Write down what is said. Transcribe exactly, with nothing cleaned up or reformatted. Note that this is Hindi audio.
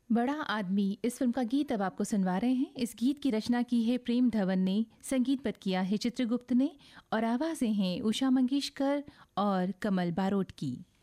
बड़ा आदमी इस फिल्म का गीत अब आपको सुनवा रहे हैं। इस गीत की रचना की है प्रेम धवन ने, संगीतबद्ध किया है चित्रगुप्त ने और आवाज़ें हैं उषा मंगेशकर और कमल बारोट की।